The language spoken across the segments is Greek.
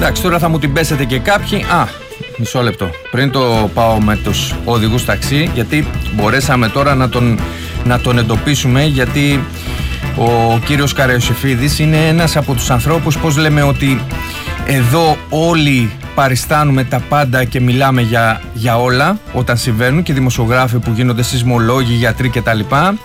Εντάξει, τώρα θα μου την πέσετε και κάποιοι. Μισό λεπτό. Πριν το πάω με τους οδηγούς ταξί, γιατί μπορέσαμε τώρα να τον εντοπίσουμε, γιατί ο κύριος Καραϊοσифίδης είναι ένας από τους ανθρώπους, πώς λέμε, ότι εδώ όλοι παριστάνουμε τα πάντα και μιλάμε για όλα όταν συμβαίνουν, και δημοσιογράφοι που γίνονται σεισμολόγοι, γιατροί κτλ.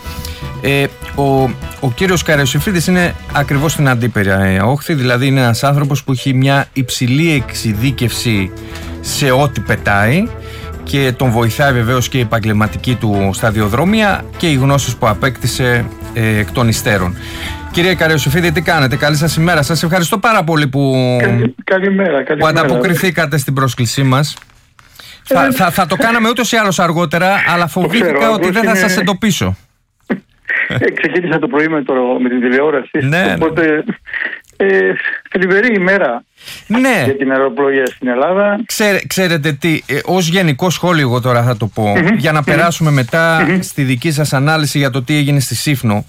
Ο κύριος Καραϊοσифίδης είναι ακριβώς στην αντίπερα όχθη, δηλαδή είναι ένας άνθρωπος που έχει μια υψηλή εξειδίκευση σε ό,τι πετάει και τον βοηθάει βεβαίως και η επαγγελματική του σταδιοδρομία και οι γνώσεις που απέκτησε εκ των υστέρων. Κύριε Καραϊοσифίδη, τι κάνετε? Καλή σας ημέρα. Σας ευχαριστώ πάρα πολύ που ανταποκριθήκατε στην πρόσκλησή μας. Θα το κάναμε ούτως ή άλλως αργότερα, αλλά φοβήθηκα ότι δεν θα σας εντοπίσω. Ξεκίνησα το πρωί με την τηλεόραση. Ναι. Οπότε θλιβερή ημέρα για την αεροπλοεία στην Ελλάδα. Ξέρετε τι, ως γενικό σχόλιο εγώ τώρα θα το πω, για να περάσουμε μετά στη δική σας ανάλυση για το τι έγινε στη Σύφνο.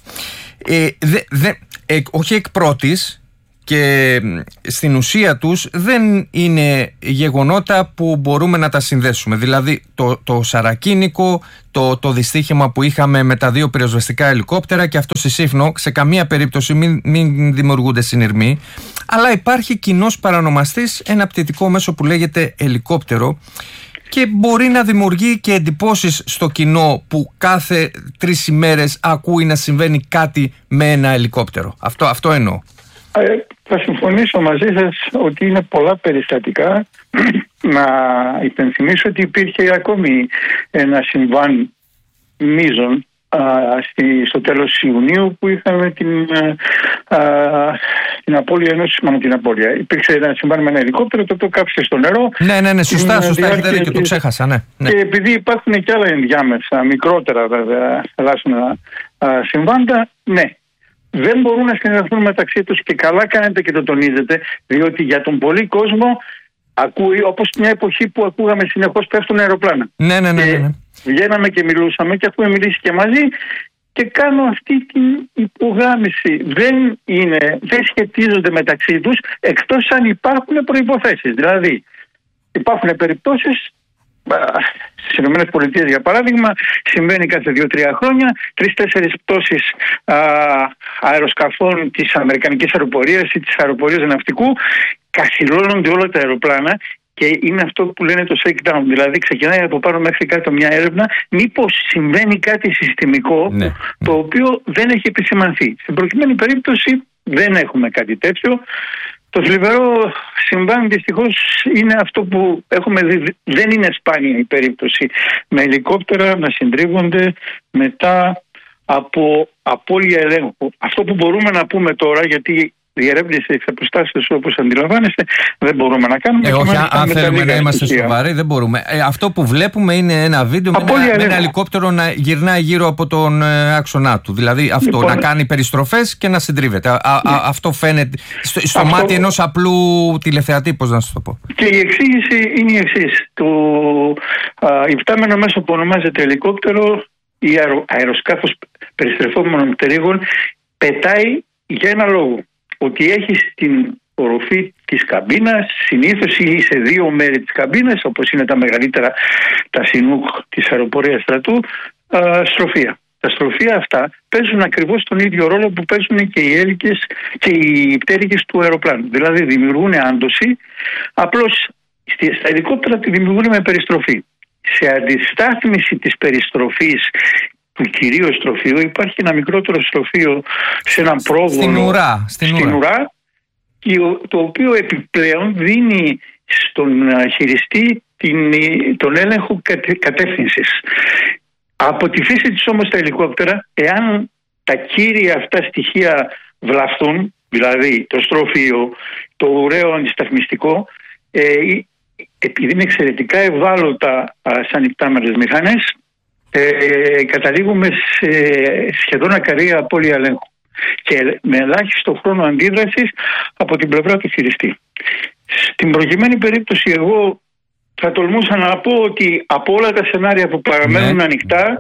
Όχι εκ πρώτης, και στην ουσία τους δεν είναι γεγονότα που μπορούμε να τα συνδέσουμε. Δηλαδή το σαρακίνικο, το δυστύχημα που είχαμε με τα 2 πυροσβεστικά ελικόπτερα και αυτό στη Σύφνο, σε καμία περίπτωση μην δημιουργούνται συνειρμοί, αλλά υπάρχει κοινός παρανομαστής, ένα πτυτικό μέσο που λέγεται ελικόπτερο, και μπορεί να δημιουργεί και εντυπώσεις στο κοινό που κάθε 3 ημέρες ακούει να συμβαίνει κάτι με ένα ελικόπτερο. Αυτό εννοώ. Θα συμφωνήσω μαζί σας ότι είναι πολλά περιστατικά. Να υπενθυμίσω ότι υπήρχε ακόμη ένα συμβάν μείζων στο τέλος Ιουνίου, που είχαμε την απώλεια ενός, την απώλεια. Υπήρξε ένα συμβάν με ένα ελικόπτερο το οποίο κάψε στο νερό. Ναι, σωστά, έχετε δίκιο, το ξέχασα, ναι. Και επειδή υπάρχουν και άλλα ενδιάμεσα, μικρότερα βέβαια, θαλάσσινα συμβάντα, ναι. Δεν μπορούν να συνεργαστούν μεταξύ τους, και καλά κάνετε και το τονίζετε, διότι για τον πολύ κόσμο ακούει, όπως μια εποχή που ακούγαμε συνεχώς πέφτουν αεροπλάνα. Ναι. Βγαίναμε και μιλούσαμε και έχουμε μιλήσει και μαζί, και κάνω αυτή την υπογράμμιση. Δεν σχετίζονται μεταξύ τους, εκτός αν υπάρχουν προϋποθέσεις. Δηλαδή υπάρχουν περιπτώσεις. Στις ΗΠΑ, για παράδειγμα, συμβαίνει κάθε 2-3 χρόνια 3-4 πτώσεις αεροσκαφών της Αμερικανικής αεροπορίας ή της αεροπορίας ναυτικού, καθυλώνονται όλα τα αεροπλάνα, και είναι αυτό που λένε το shakedown. Δηλαδή ξεκινάει από πάνω μέχρι κάτω μια έρευνα μήπως συμβαίνει κάτι συστημικό, το οποίο δεν έχει επισημανθεί. Στην προκειμένη περίπτωση δεν έχουμε κάτι τέτοιο. Το θλιβερό συμβάν δυστυχώς είναι αυτό που έχουμε δει. Δεν είναι σπάνια η περίπτωση με ελικόπτερα να συντρίβονται μετά από απώλεια ελέγχου. Αυτό που μπορούμε να πούμε τώρα, γιατί διερεύνηση εξ αποστάσεως, όπως αντιλαμβάνεστε, δεν μπορούμε να κάνουμε. Όχι, αν θέλουμε να είμαστε σοβαροί, δεν μπορούμε. Αυτό που βλέπουμε είναι ένα βίντεο με ένα ελικόπτερο να γυρνάει γύρω από τον άξονά του. Δηλαδή αυτό, λοιπόν, να κάνει περιστροφές και να συντρίβεται. Αυτό φαίνεται στο μάτι ενός απλού τηλεθεατή, πώς να σας το πω. Και η εξήγηση είναι η εξής. Το υπτάμενο μέσο που ονομάζεται ελικόπτερο ή αεροσκάφος περιστρεφόμενων πτερύγων πετάει για ένα λόγο. Ότι έχει στην οροφή της καμπίνας, συνήθως ή σε 2 μέρη της καμπίνας, όπως είναι τα μεγαλύτερα, τα Σινούκ της αεροπορίας στρατού, στροφεία. Τα στροφεία αυτά παίζουν ακριβώς τον ίδιο ρόλο που παίζουν και οι έλικες και οι πτέρυγες του αεροπλάνου. Δηλαδή δημιουργούν άντωση, απλώς στα ελικόπτερα τη δημιουργούν με περιστροφή. Σε αντιστάθμιση της περιστροφής του κυρίου στροφείου υπάρχει ένα μικρότερο στροφείο σε έναν πρόγονο στην ουρά, το οποίο επιπλέον δίνει στον χειριστή τον έλεγχο κατεύθυνσης. Από τη φύση της όμως τα ελικόπτερα, εάν τα κύρια αυτά στοιχεία βλαφθούν, δηλαδή το στροφείο, το ουραίο αντισταθμιστικό, επειδή είναι εξαιρετικά ευάλωτα σαν υπτάμενες μηχανές, καταλήγουμε σε σχεδόν ακαρία απώλεια ελέγχου και με ελάχιστο χρόνο αντίδρασης από την πλευρά του χειριστή. Στην προκειμένη περίπτωση εγώ θα τολμούσα να πω ότι από όλα τα σενάρια που παραμένουν ανοιχτά,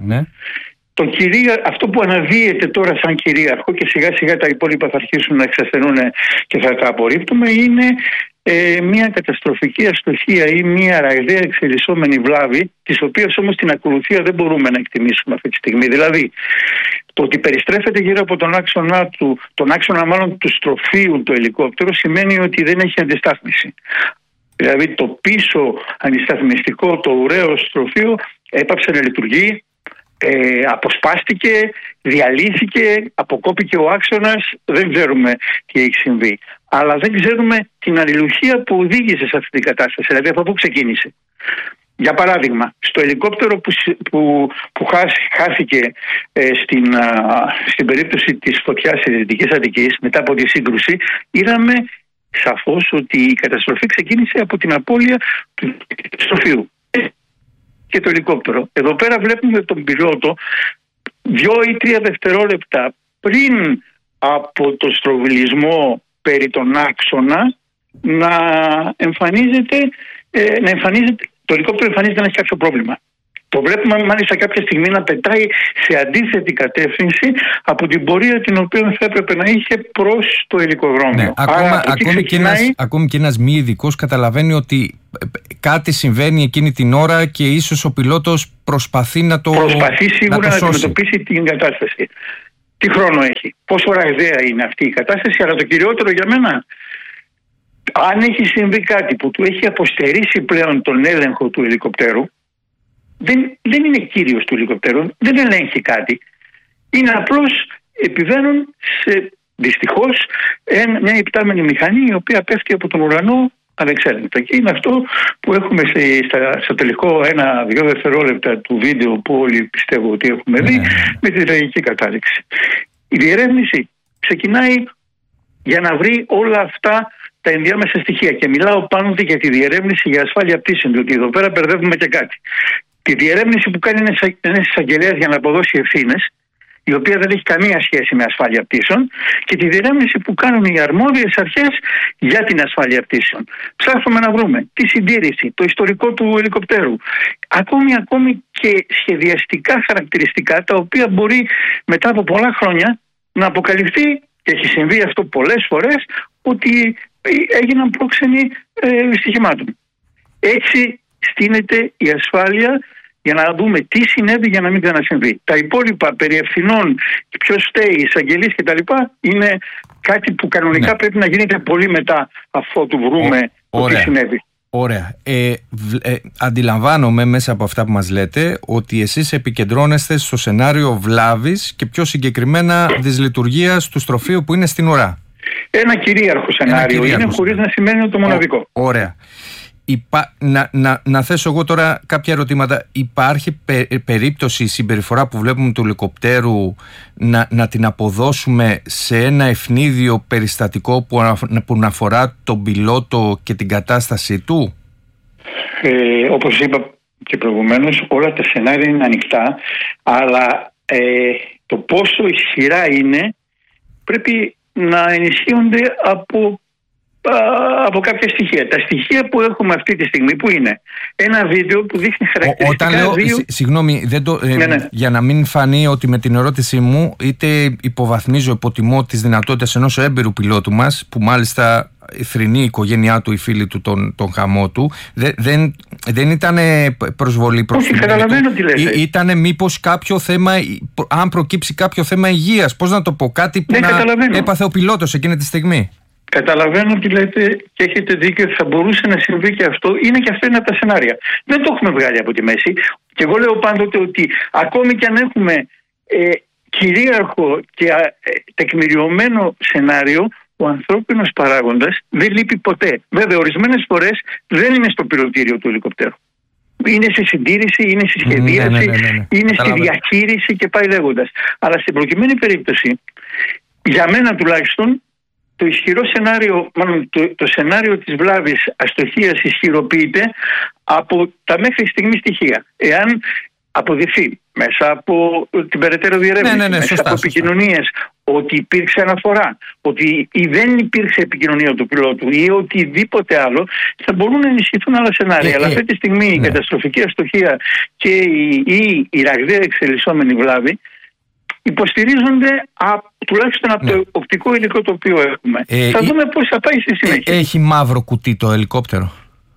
αυτό που αναδύεται τώρα σαν κυρίαρχο, και σιγά σιγά τα υπόλοιπα θα αρχίσουν να εξασθενούν και θα τα απορρίπτουμε, είναι μια καταστροφική αστοχία ή μια ραγδαία εξελισσόμενη βλάβη, της οποίας όμως την ακολουθία δεν μπορούμε να εκτιμήσουμε αυτή τη στιγμή. Δηλαδή, το ότι περιστρέφεται γύρω από τον άξονα μάλλον του στροφείου το ελικόπτερο, σημαίνει ότι δεν έχει αντιστάθμιση. Δηλαδή το πίσω αντισταθμιστικό, το ουραίο στροφείο έπαψε να λειτουργεί, αποσπάστηκε, διαλύθηκε, αποκόπηκε ο άξονας, δεν ξέρουμε τι έχει συμβεί. Αλλά δεν ξέρουμε την αλληλουχία που οδήγησε σε αυτή την κατάσταση, δηλαδή από πού ξεκίνησε. Για παράδειγμα, στο ελικόπτερο που χάθηκε στην περίπτωση της φωτιάς της Δυτικής Αττικής μετά από τη σύγκρουση, είδαμε σαφώς ότι η καταστροφή ξεκίνησε από την απώλεια του στροφείου και το ελικόπτερο. Εδώ πέρα βλέπουμε τον πιλότο 2 ή 3 δευτερόλεπτα πριν από το στροβιλισμό περί τον άξονα να εμφανίζεται, το ελικόπτερο εμφανίζεται να έχει κάποιο πρόβλημα. Το βλέπουμε μάλιστα κάποια στιγμή να πετάει σε αντίθετη κατεύθυνση από την πορεία την οποία θα έπρεπε να είχε προς το ελικοδρόμιο. Ναι, ακόμη και ένας μη ειδικός καταλαβαίνει ότι κάτι συμβαίνει εκείνη την ώρα και ίσως ο πιλότος προσπαθεί να το σώσει. Προσπαθεί σίγουρα να αντιμετωπίσει την κατάσταση. Τι χρόνο έχει, πόσο ραγδαία είναι αυτή η κατάσταση, αλλά το κυριότερο για μένα, αν έχει συμβεί κάτι που του έχει αποστερήσει πλέον τον έλεγχο του ελικοπτέρου, δεν είναι κύριος του ελικοπτέρου, δεν ελέγχει κάτι. Είναι απλώς επιβαίνουν δυστυχώς μια υπτάμενη μηχανή η οποία πέφτει από τον ουρανό ανεξέλεγκτα. Και είναι αυτό που έχουμε στο τελικό 1-2 δευτερόλεπτα του βίντεο που όλοι πιστεύω ότι έχουμε δει, με τη τραγική κατάληξη. Η διερεύνηση ξεκινάει για να βρει όλα αυτά τα ενδιάμεσα στοιχεία. Και μιλάω πάνω για τη διερεύνηση για ασφάλεια πτήσεων, διότι εδώ πέρα μπερδεύουμε και κάτι. Τη διερεύνηση που κάνει ένας εισαγγελέας για να αποδώσει ευθύνες, η οποία δεν έχει καμία σχέση με ασφάλεια πτήσεων, και τη διερεύνηση που κάνουν οι αρμόδιες αρχές για την ασφάλεια πτήσεων. Ψάχνουμε να βρούμε τη συντήρηση, το ιστορικό του ελικοπτέρου, ακόμη και σχεδιαστικά χαρακτηριστικά, τα οποία μπορεί μετά από πολλά χρόνια να αποκαλυφθεί, και έχει συμβεί αυτό πολλές φορές, ότι έγιναν πρόξενοι στοιχημάτων. Έτσι στείνεται η ασφάλεια για να δούμε τι συνέβη για να μην ξανασυμβεί. Τα υπόλοιπα περί ευθυνών, ποιος φταίει, εισαγγελείς κτλ. Είναι κάτι που κανονικά πρέπει να γίνεται πολύ μετά αφού του βρούμε τι συνέβη. Ωραία. Αντιλαμβάνομαι μέσα από αυτά που μας λέτε ότι εσείς επικεντρώνεστε στο σενάριο βλάβης και πιο συγκεκριμένα δυσλειτουργίας του στροφείου που είναι στην ουρά. Ένα κυρίαρχο σενάριο είναι, χωρίς να σημαίνει το μοναδικό. Ωραία. Να θέσω εγώ τώρα κάποια ερωτήματα. Υπάρχει περίπτωση η συμπεριφορά που βλέπουμε του ελικοπτέρου να την αποδώσουμε σε ένα ευνίδιο περιστατικό που να αφορά τον πιλότο και την κατάσταση του? Όπως είπα και προηγουμένως, όλα τα σενάρια είναι ανοιχτά, αλλά το πόσο ισχυρά είναι πρέπει να ενισχύονται από κάποια στοιχεία. Τα στοιχεία που έχουμε αυτή τη στιγμή, που είναι ένα βίντεο που δείχνει χαρακτηριστικά. Όταν λέω, συγγνώμη, για να μην φανεί ότι με την ερώτησή μου είτε υποβαθμίζω, υποτιμώ τις δυνατότητες ενός έμπειρου πιλότου μας, που μάλιστα θρηνεί η οικογένειά του, οι φίλοι του, τον χαμό του, δεν ήταν προσβολή προς την του. Ήταν μήπως κάποιο θέμα, αν προκύψει κάποιο θέμα υγείας, πώς να το πω, κάτι που έπαθε ο πιλότος εκείνη τη στιγμή. Καταλαβαίνω τι λέτε και έχετε δίκιο, θα μπορούσε να συμβεί και αυτό. Είναι και αυτό ένα από τα σενάρια. Δεν το έχουμε βγάλει από τη μέση. Και εγώ λέω πάντοτε ότι ακόμη και αν έχουμε κυρίαρχο και τεκμηριωμένο σενάριο, ο ανθρώπινος παράγοντας δεν λείπει ποτέ. Βέβαια, ορισμένες φορές δεν είναι στο πιλωτήριο του ελικοπτέρου. Είναι στη συντήρηση, είναι στη σχεδίαση, είναι στη διαχείριση και πάει λέγοντας. Αλλά στην προκειμένη περίπτωση, για μένα τουλάχιστον, το ισχυρό σενάριο, μάλλον το σενάριο της βλάβης αστοχίας ισχυροποιείται από τα μέχρι στιγμή στοιχεία. Εάν αποδειχθεί μέσα από την περαιτέρω διερεύνηση, μέσα από επικοινωνίες, ότι υπήρξε αναφορά, ότι δεν υπήρξε επικοινωνία του πιλότου ή οτιδήποτε άλλο, θα μπορούν να ενισχυθούν άλλα σενάρια. Αλλά αυτή τη στιγμή η καταστροφική αστοχία και η ραγδαία εξελισσόμενη βλάβη υποστηρίζονται τουλάχιστον από το οπτικό υλικό το οποίο έχουμε. Θα δούμε πώς θα πάει στη συνέχεια. Έχει μαύρο κουτί το ελικόπτερο?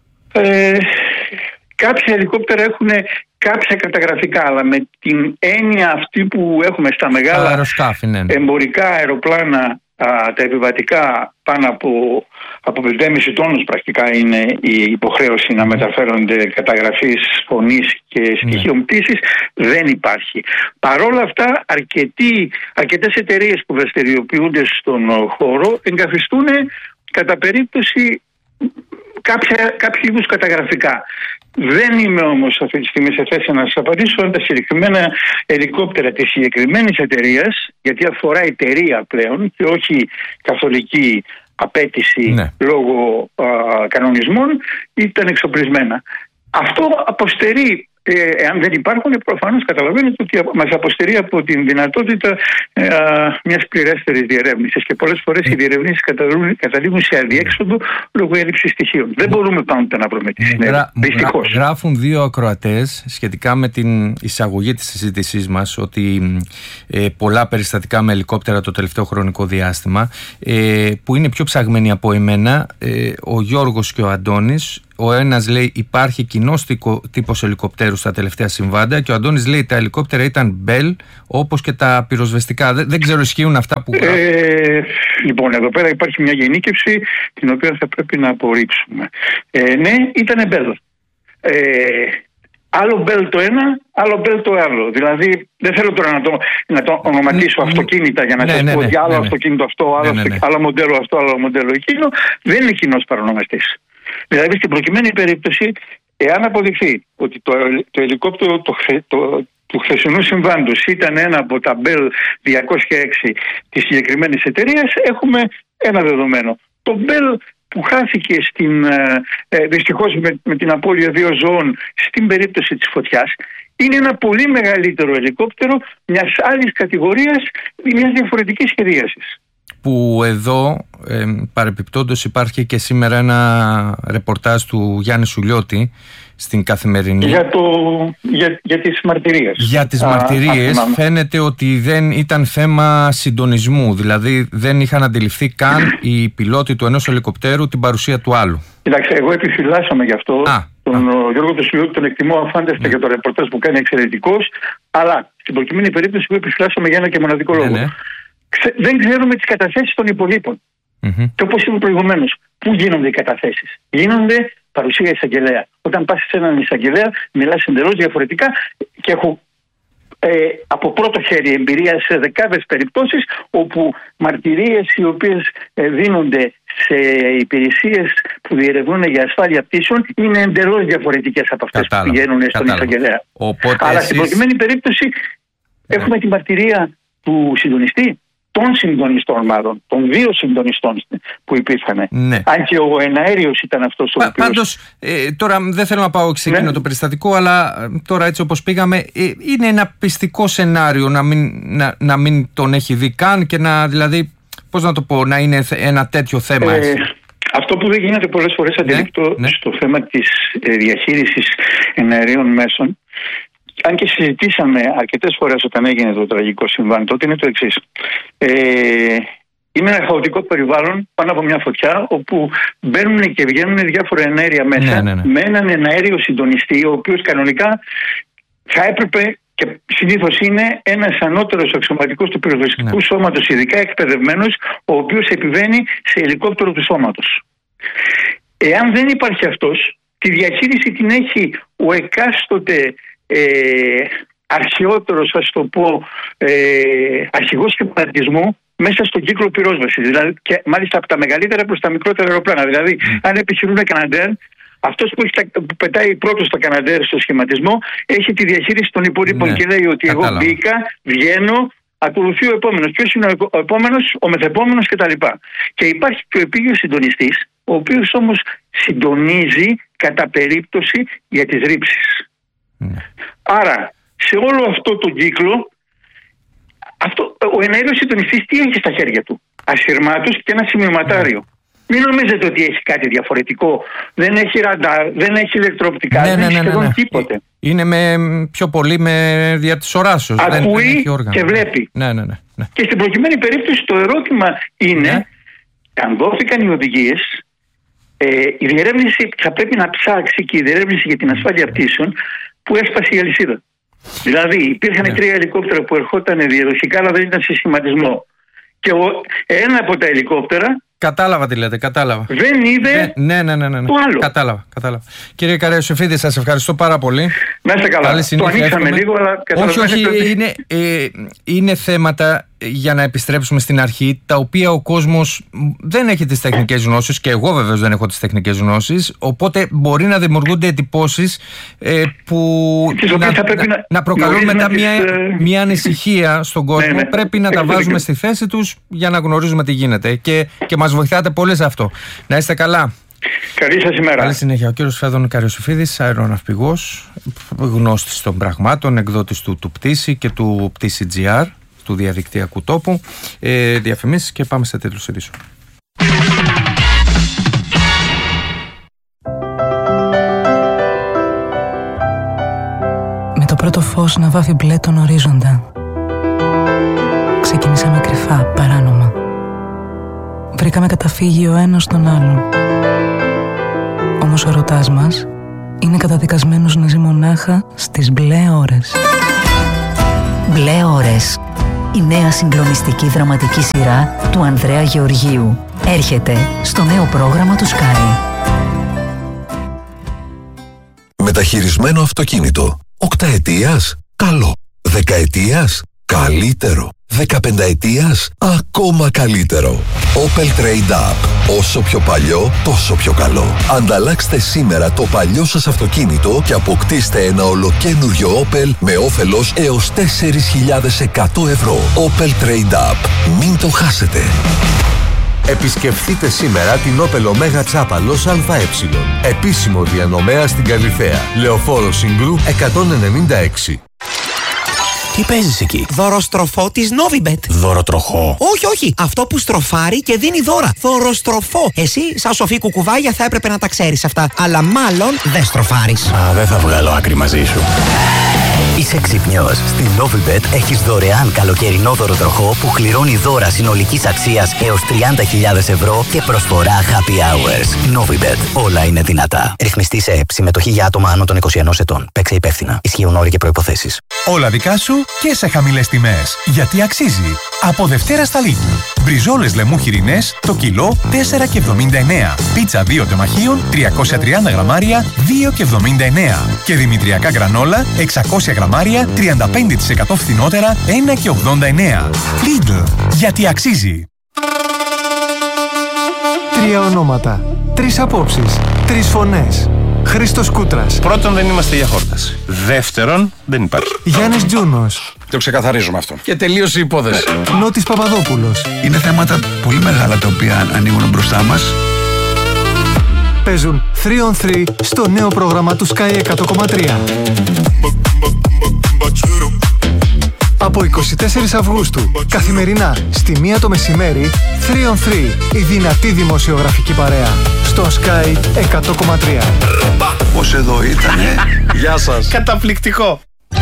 Κάποια ελικόπτερα έχουν κάποια καταγραφικά, αλλά με την έννοια αυτή που έχουμε στα μεγάλα αεροσκάφη, ναι. Εμπορικά αεροπλάνα, τα επιβατικά πάνω από 5,5 τόνους πρακτικά είναι η υποχρέωση να μεταφέρονται καταγραφής φωνής και στοιχείων πτήσης, δεν υπάρχει. Παρόλα αυτά, αρκετές εταιρείες που δραστηριοποιούνται στον χώρο εγκαθιστούν κατά περίπτωση κάποιο είδους καταγραφικά. Δεν είμαι όμως αυτή τη στιγμή σε θέση να σας απαντήσω αν τα συγκεκριμένα ελικόπτερα της συγκεκριμένης εταιρείας, γιατί αφορά εταιρεία πλέον και όχι καθολική απέτηση λόγω κανονισμών, ήταν εξοπλισμένα. Αυτό αποστερεί, εάν δεν υπάρχουν, προφανώς καταλαβαίνετε ότι μας αποστερεί από την δυνατότητα μιας πληρέστερης διερεύνησης και πολλές φορές οι διερευνήσεις καταλήγουν σε αδιέξοδο λόγω έλλειψης στοιχείων. Δεν μπορούμε πάντοτε να βρούμε τη συνέχεια. Δυστυχώς. Γράφουν δύο ακροατές σχετικά με την εισαγωγή της συζήτησής μας ότι πολλά περιστατικά με ελικόπτερα το τελευταίο χρονικό διάστημα που είναι πιο ψαγμένοι από εμένα, ο Γιώργος και ο Αντώνης. Ο ένας λέει υπάρχει κοινός τύπος ελικοπτέρου στα τελευταία συμβάντα και ο Αντώνης λέει τα ελικόπτερα ήταν Bell όπως και τα πυροσβεστικά. Δεν ξέρω, ισχύουν αυτά που γράφουν? Λοιπόν, εδώ πέρα υπάρχει μια γενίκευση την οποία θα πρέπει να απορρίψουμε. Ναι, ήταν Bell. Άλλο Bell το ένα, άλλο Bell το άλλο. Δηλαδή, δεν θέλω τώρα να το ονοματίσω αυτοκίνητα για να σας πω ότι άλλο αυτοκίνητο αυτό, άλλο μοντέλο αυτό, άλλο μοντέλο εκείνο. Δεν είναι κοινός παρονομαστής. Δηλαδή, στην προκειμένη περίπτωση, εάν αποδειχθεί ότι το ελικόπτερο του χθεσινού συμβάντος ήταν ένα από τα Bell 206 της συγκεκριμένης εταιρείας, έχουμε ένα δεδομένο. Το Bell που χάθηκε δυστυχώς με την απώλεια 2 ζώων στην περίπτωση της φωτιάς, είναι ένα πολύ μεγαλύτερο ελικόπτερο μιας άλλης κατηγορίας ή μιας διαφορετικής σχεδίασης. Που εδώ παρεπιπτόντως υπάρχει και σήμερα ένα ρεπορτάζ του Γιάννη Σουλιώτη στην Καθημερινή για τις μαρτυρίες. Για τις μαρτυρίες φαίνεται ότι δεν ήταν θέμα συντονισμού, δηλαδή δεν είχαν αντιληφθεί καν οι πιλότοι του ενός ελικοπτέρου την παρουσία του άλλου. Κοιτάξτε, εγώ επιφυλάσσομαι γι' αυτό. Τον Γιώργο του Σουλιώτη τον εκτιμώ αφάνταστα για το ρεπορτάζ που κάνει εξαιρετικός, αλλά στην προκειμένη περίπτωση εγώ επιφυλάσσομαι για ένα και μοναδικό λόγο. Δεν ξέρουμε τις καταθέσεις των υπολείπων. Και όπως είπα προηγουμένως, πού γίνονται οι καταθέσεις? Γίνονται παρουσία εισαγγελέα. Όταν πας σε έναν εισαγγελέα, μιλάς εντελώς διαφορετικά και έχω από πρώτο χέρι εμπειρία σε δεκάδες περιπτώσεις όπου μαρτυρίες οι οποίες δίνονται σε υπηρεσίες που διερευνούν για ασφάλεια πτήσεων είναι εντελώς διαφορετικές από αυτές που πηγαίνουν στον εισαγγελέα. Αλλά στην προκειμένη περίπτωση έχουμε τη μαρτυρία του συντονιστή, των συντονιστών μάλλον, των 2 συντονιστών που υπήρχαν. Αν και ο εναέριος ήταν αυτός ο οποίος... Πάντως, τώρα δεν θέλω να πάω σε εκείνο το περιστατικό, αλλά τώρα έτσι όπως πήγαμε, είναι ένα πιστικό σενάριο να μην τον έχει δει καν και να, δηλαδή, πώς να το πω, να είναι ένα τέτοιο θέμα. Αυτό που δεν γίνεται πολλές φορές αντιληπτό στο θέμα της διαχείρισης εναερίων μέσων, αν και συζητήσαμε αρκετές φορές όταν έγινε το τραγικό συμβάν, τότε είναι το εξής. Είναι ένα χαοτικό περιβάλλον πάνω από μια φωτιά, όπου μπαίνουν και βγαίνουν διάφορα εναέρια μέσα, με έναν εναέριο συντονιστή, ο οποίος κανονικά θα έπρεπε και συνήθως είναι ένας ανώτερος αξιωματικός του πυροσβεστικού σώματος, ειδικά εκπαιδευμένος, ο οποίος επιβαίνει σε ελικόπτερο του σώματος. Εάν δεν υπάρχει αυτός, τη διαχείριση την έχει ο εκάστοτε αρχαιότερος, ας το πω, αρχηγός σχηματισμού μέσα στον κύκλο πυρόσβεσης. Δηλαδή, και μάλιστα από τα μεγαλύτερα προς τα μικρότερα αεροπλάνα. Δηλαδή, αν επιχειρούν Καναντέρ, αυτός που πετάει πρώτος το Καναντέρ στο σχηματισμό έχει τη διαχείριση των υπολείπων και λέει ότι εγώ μπήκα, βγαίνω, ακολουθεί ο επόμενος. Ποιος είναι ο επόμενος, ο μεθεπόμενος κτλ. Και υπάρχει και ο επίγειος συντονιστής, ο οποίος όμως συντονίζει κατά περίπτωση για τις ρήψεις. Άρα, σε όλο αυτό το κύκλο, ο εναέριος συντονιστής τι έχει στα χέρια του? Ασυρμάτως και ένα σημειωματάριο. Μην νομίζετε ότι έχει κάτι διαφορετικό. Δεν έχει ραντάρ, δεν έχει ηλεκτροοπτικά, δεν έχει σχεδόν τίποτε. Είναι πιο πολύ δια της οράσεως. Ακούει και βλέπει. Ναι. Και στην προκειμένη περίπτωση το ερώτημα είναι, αν δόθηκαν οι οδηγίες, η διερεύνηση θα πρέπει να ψάξει, και η διερεύνηση για την ασφάλεια πτήσεων, που έσπασε η αλυσίδα. Δηλαδή υπήρχαν 3 ελικόπτερα που ερχόταν διαδοχικά, αλλά δεν ήταν σε σχηματισμό. Και ένα από τα ελικόπτερα. Κατάλαβα τι λέτε, κατάλαβα. Δεν είδε το άλλο. Κατάλαβα. Κύριε Καραϊοσεφίδη, σας ευχαριστώ πάρα πολύ. Να είστε καλά. Το ανοίξαμε λίγο, αλλά όχι, είναι θέματα, για να επιστρέψουμε στην αρχή, τα οποία ο κόσμος δεν έχει τις τεχνικές γνώσεις, και εγώ βεβαίως δεν έχω τις τεχνικές γνώσεις, οπότε μπορεί να δημιουργούνται εντυπώσεις που να προκαλούν μετά μια ανησυχία στον κόσμο. Πρέπει να τα βάζουμε στη θέση τους για να γνωρίζουμε τι γίνεται, και μας βοηθάτε πολύ σε αυτό. Να είστε καλά. Καλή σας ημέρα. Καλή συνέχεια. Ο κύριος Φέδων Καραϊοσεφίδης, αεροναυπηγός, γνώστης των πραγμάτων, εκδότης του Πτήση και του Πτήση GR, του διαδικτυακού τόπου. Διαφημίσεις και πάμε σε τίτλους ειδήσεων. Με το πρώτο φως να βάφει μπλε τον ορίζοντα, ξεκινήσαμε κρυφά, παράνομα. Βρήκαμε καταφύγιο ο ένας στον άλλον. Όμως ο ερωτάς μας είναι καταδικασμένος να ζει μονάχα στις μπλε ώρες. Μπλε ώρες. Η νέα συγκλονιστική δραματική σειρά του Ανδρέα Γεωργίου έρχεται στο νέο πρόγραμμα του Sky. Μεταχειρισμένο αυτοκίνητο. 8 ετίας? Καλό. 10 ετίας? Καλύτερο. 15 ετίας? Ακόμα καλύτερο. Opel Trade Up. Όσο πιο παλιό, τόσο πιο καλό. Ανταλλάξτε σήμερα το παλιό σας αυτοκίνητο και αποκτήστε ένα ολοκαίνουργιο Opel με όφελος έως 4.100 ευρώ. Opel Trade Up. Μην το χάσετε. Επισκεφτείτε σήμερα την Opel Omega Τσάπαλος ΑΕ. Επίσημο διανομέα στην Καλιθέα. Λεωφόρο Συγκρού 196. Τι παίζεις εκεί? Δωροστροφό της Novibet. Δωροτροχό? Όχι. Αυτό που στροφάρει και δίνει δώρα. Δωροστροφό. Εσύ, σαν σοφή κουκουβάγια, θα έπρεπε να τα ξέρεις αυτά. Αλλά μάλλον δεν στροφάρεις. Δεν θα βγάλω άκρη μαζί σου. Είσαι ξυπνιός. Στην Novibet έχεις δωρεάν καλοκαιρινό δωροτροχό που κληρώνει δώρα συνολικής αξίας έως 30.000 ευρώ και προσφορά happy hours. Novibet. Όλα είναι δυνατά. Ρυθμιστή σε ΕΠ. Συμμετοχή για άτομα άνω των 21 ετών. Παίξε υπεύθυνα. Ισχύουν όροι και προϋποθέσεις. Όλα δικά σου και σε χαμηλές τιμές. Γιατί αξίζει. Από Δευτέρα στα Lidl. Μπριζόλες λεμού χοιρινές το κιλό 4,79. Πίτσα 2 τεμαχίων 330 γραμμάρια 2,79. Και δημητριακά γκρανόλα 600 γραμμάρια 35% φθηνότερα 1,89. Lidl. Γιατί αξίζει. 3 ονόματα, 3 απόψεις, 3 φωνές. Χρήστος Κούτρας. Πρώτον, δεν είμαστε για χόρταση. Δεύτερον, δεν υπάρχει. Γιάννης Τζούνος. Το ξεκαθαρίζουμε αυτό. Και τελείωσε η υπόθεση. Νότης Παπαδόπουλος. Είναι θέματα πολύ μεγάλα τα οποία ανοίγουν μπροστά μας. Παίζουν 3 on 3 στο νέο πρόγραμμα του Sky 100,3. Από 24 Αυγούστου, καθημερινά στη 1 το μεσημέρι, 3 on 3, η δυνατή δημοσιογραφική παρέα, στο Sky 100,3. Πώς εδώ ήτανε. Γεια σας. Καταπληκτικό.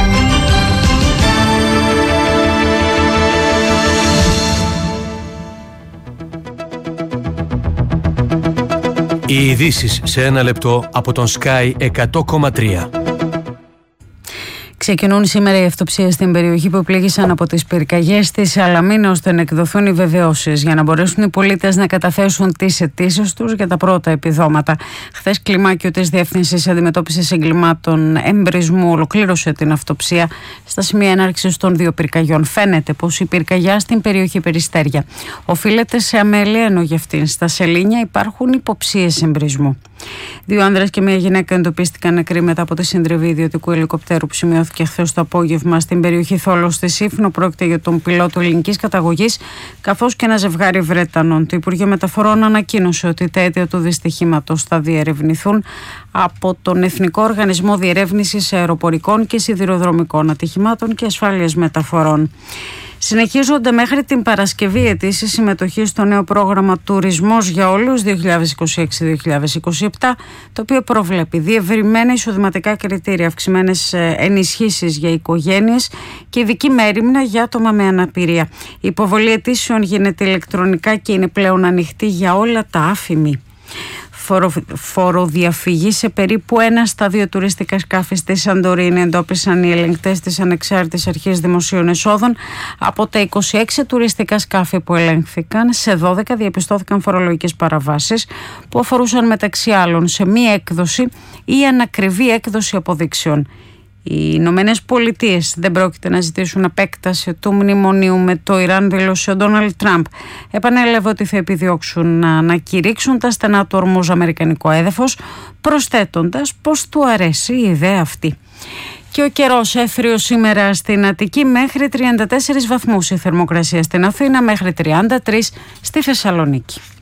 Οι ειδήσεις σε 1 λεπτό από τον Sky 100,3. Ξεκινούν σήμερα οι αυτοψίες στην περιοχή που πλήγησαν από τις πυρκαγιές της Σαλαμίνα, ώστε να εκδοθούν οι βεβαιώσεις για να μπορέσουν οι πολίτες να καταθέσουν τις αιτήσεις τους για τα πρώτα επιδόματα. Χθες, κλιμάκιο της Διεύθυνσης Αντιμετώπισης Εγκλημάτων Εμπρισμού ολοκλήρωσε την αυτοψία στα σημεία έναρξης των 2 πυρκαγιών. Φαίνεται πως η πυρκαγιά στην περιοχή Περιστέρια οφείλεται σε αμέλεια, ενώ για αυτήν στα Σελήνια υπάρχουν υποψίες εμπρισμού. 2 άνδρες και 1 γυναίκα εντοπίστηκαν νεκροί μετά από τη συντριβή ιδιωτικού ελικοπτέρου που σημειώθηκε χθες το απόγευμα στην περιοχή Θόλος στη Σύφνο. Πρόκειται για τον πιλότο ελληνικής καταγωγής, καθώς και ένα ζευγάρι Βρετανών. Το Υπουργείο Μεταφορών ανακοίνωσε ότι τα αίτια του δυστυχήματος θα διερευνηθούν από τον Εθνικό Οργανισμό Διερεύνησης Αεροπορικών και Σιδηροδρομικών Ατυχημάτων και Ασφάλειας Μεταφορών. Συνεχίζονται μέχρι την Παρασκευή αιτήσεις συμμετοχή στο νέο πρόγραμμα Τουρισμός για Όλους 2026-2027, το οποίο προβλέπει διευρυμένα εισοδηματικά κριτήρια, αυξημένες ενισχύσεις για οικογένειες και ειδική μέριμνα για άτομα με αναπηρία. Η υποβολή αιτήσεων γίνεται ηλεκτρονικά και είναι πλέον ανοιχτή για όλα τα άφημη. Φοροδιαφυγή σε περίπου 1 στα 2 τουριστικά σκάφη στη Σαντορίνη εντόπισαν οι ελεγκτές της Ανεξάρτητης Αρχής Δημοσίων Εσόδων. Από τα 26 τουριστικά σκάφη που ελέγχθηκαν, σε 12 διαπιστώθηκαν φορολογικές παραβάσεις που αφορούσαν μεταξύ άλλων σε μη έκδοση ή ανακριβή έκδοση αποδείξεων. Οι Ηνωμένες Πολιτείες δεν πρόκειται να ζητήσουν επέκταση του μνημονίου με το Ιράν, δήλωσε ο Ντόναλντ Τραμπ. Επανέλαβε ότι θα επιδιώξουν να ανακηρύξουν τα στενά του Ορμούζ αμερικανικό έδαφος, προσθέτοντας πως του αρέσει η ιδέα αυτή. Και ο καιρός έφριος σήμερα στην Αττική μέχρι 34 βαθμούς, η θερμοκρασία στην Αθήνα μέχρι 33 στη Θεσσαλονίκη.